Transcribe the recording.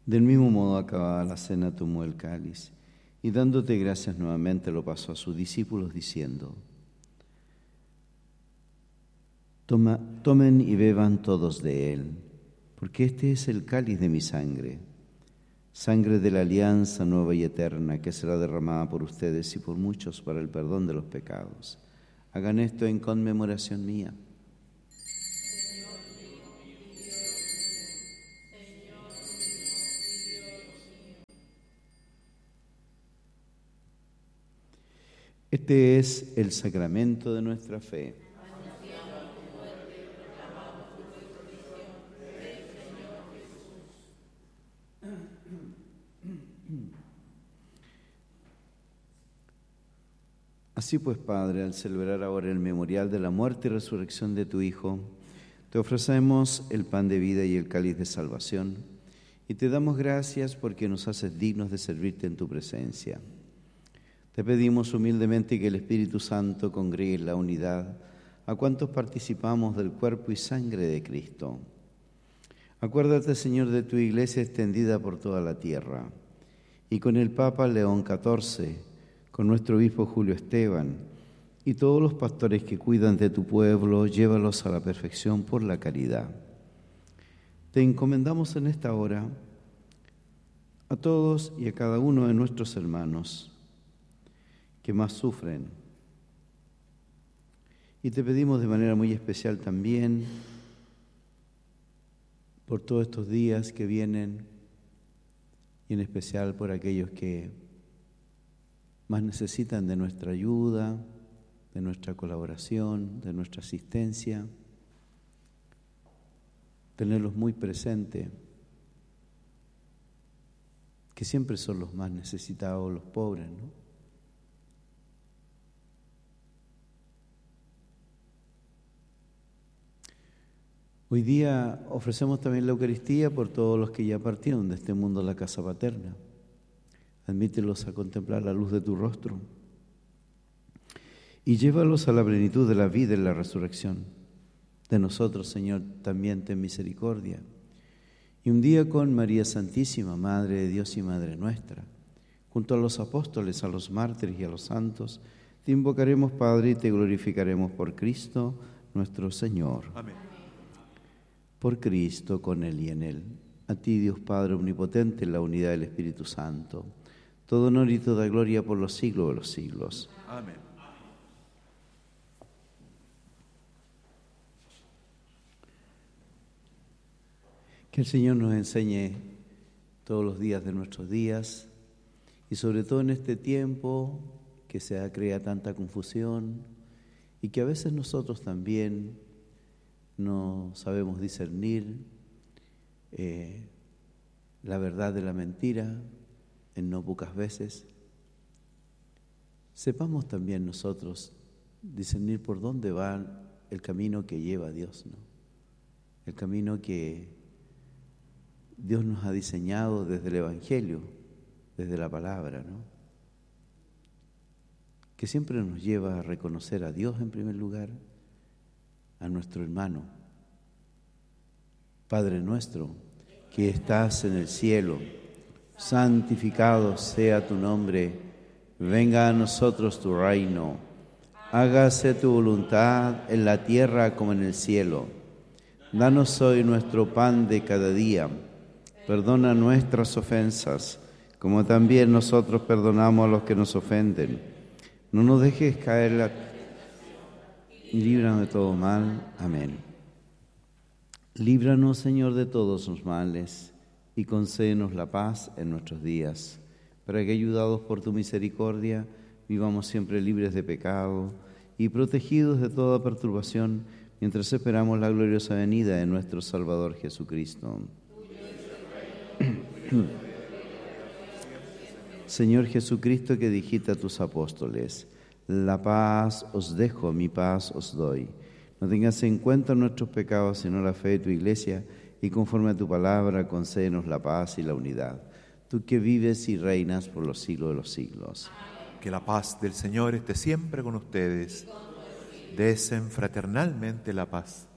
Del mismo modo, acabada la cena, tomó el cáliz y dándote gracias nuevamente lo pasó a sus discípulos diciendo: Tomen y beban todos de él, porque este es el cáliz de mi sangre, sangre de la alianza nueva y eterna, que será derramada por ustedes y por muchos para el perdón de los pecados. Hagan esto en conmemoración mía. Este es el sacramento de nuestra fe. Así pues, Padre, al celebrar ahora el memorial de la muerte y resurrección de tu Hijo, te ofrecemos el pan de vida y el cáliz de salvación, y te damos gracias porque nos haces dignos de servirte en tu presencia. Te pedimos humildemente que el Espíritu Santo congregue en la unidad a cuantos participamos del cuerpo y sangre de Cristo. Acuérdate, Señor, de tu Iglesia extendida por toda la tierra, y con el Papa León XIV, con nuestro obispo Julio Esteban, y todos los pastores que cuidan de tu pueblo, llévalos a la perfección por la caridad. Te encomendamos en esta hora a todos y a cada uno de nuestros hermanos que más sufren. Y te pedimos de manera muy especial también por todos estos días que vienen, y en especial por aquellos que más necesitan de nuestra ayuda, de nuestra colaboración, de nuestra asistencia, tenerlos muy presentes, que siempre son los más necesitados, los pobres, ¿no? Hoy día ofrecemos también la Eucaristía por todos los que ya partieron de este mundo a la casa paterna. Admítelos a contemplar la luz de tu rostro y llévalos a la plenitud de la vida y la resurrección. De nosotros, Señor, también ten misericordia. Y un día con María Santísima, Madre de Dios y Madre nuestra, junto a los apóstoles, a los mártires y a los santos, te invocaremos, Padre, y te glorificaremos por Cristo nuestro Señor. Amén. Por Cristo, con Él y en Él. A ti, Dios Padre omnipotente, en la unidad del Espíritu Santo, todo honor y toda gloria por los siglos de los siglos. Amén. Que el Señor nos enseñe todos los días de nuestros días, y sobre todo en este tiempo que se crea tanta confusión y que a veces nosotros también no sabemos discernir la verdad de la mentira en no pocas veces. Sepamos también nosotros discernir por dónde va el camino que lleva a Dios, ¿no? El camino que Dios nos ha diseñado desde el Evangelio, desde la palabra, ¿no? Que siempre nos lleva a reconocer a Dios en primer lugar, a nuestro hermano. Padre nuestro, que estás en el cielo, santificado sea tu nombre, venga a nosotros tu reino, hágase tu voluntad en la tierra como en el cielo. Danos hoy nuestro pan de cada día, perdona nuestras ofensas, como también nosotros perdonamos a los que nos ofenden. No nos dejes caer y líbranos de todo mal. Amén. Líbranos, Señor, de todos los males, y concédenos la paz en nuestros días, para que, ayudados por tu misericordia, vivamos siempre libres de pecado y protegidos de toda perturbación, mientras esperamos la gloriosa venida de nuestro Salvador Jesucristo. Señor Jesucristo, que dijiste a tus apóstoles: la paz os dejo, mi paz os doy. No tengas en cuenta nuestros pecados, sino la fe de tu Iglesia, y conforme a tu palabra, concédenos la paz y la unidad. Tú que vives y reinas por los siglos de los siglos. Que la paz del Señor esté siempre con ustedes. Desen fraternalmente la paz.